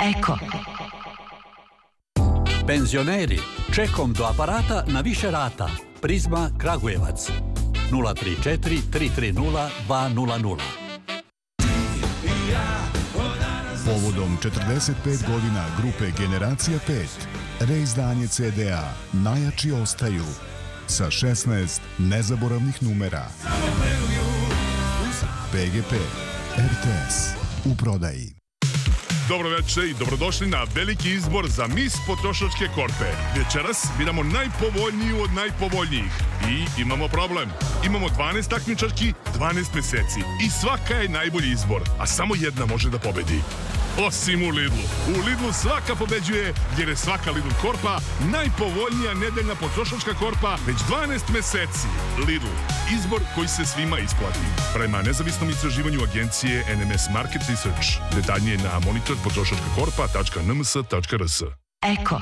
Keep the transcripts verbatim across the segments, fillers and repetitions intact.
Eko. Penzioneri, čekom do aparata na više rata. Prizma Kragujevac. nula tri četiri tri tri nula dva nula nula. Povodom četrdeset pet godina grupe Generacija pet, reizdanje ce de a Najjači ostaju sa šesnaest nezaboravnih numera. pe ge pe, er te es u prodaji. Dobro večer i dobrodošli na veliki izbor za Mis potrošačke korpe. Večeras biramo najpovoljniju od najpovoljnijih. I imamo problem. Imamo dvanaest takmičarki, dvanaest meseci. I svaka je najbolji izbor, a samo jedna može da pobedi. Osim u Lidlu. U Lidlu svaka pobeđuje jer je svaka Lidl korpa najpovoljnija nedeljna potrošačka korpa već dvanaest meseci. Lidl. Izbor koji se svima isplati. Prema nezavisnom istraživanju agencije en em es Market Research. Detaljnije na monitor potrošačka korpa tačka en em es tačka er es. Eko.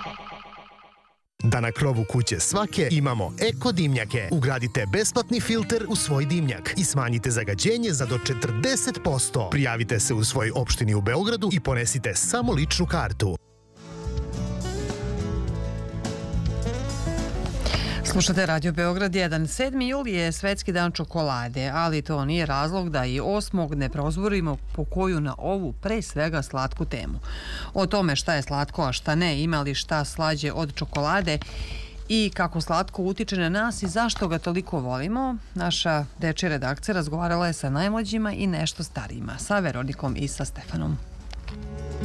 Da na krovu kuće svake imamo eko dimnjake. Ugradite besplatni filter u svoj dimnjak i smanjite zagađenje za do četrdeset posto. Prijavite se u svojoj opštini u Beogradu i ponesite samo ličnu kartu. Slušate Radio Beograd jedan. sedmi jul je Svetski dan čokolade, ali to nije razlog da i osmog ne prozborimo po koju na ovu pre svega slatku temu. O tome šta je slatko, a šta ne, ima li šta slađe od čokolade i kako slatko utiče na nas i zašto ga toliko volimo, naša dečja redakcija razgovarala je sa najmlađima i nešto starijima, sa Veronikom i sa Stefanom.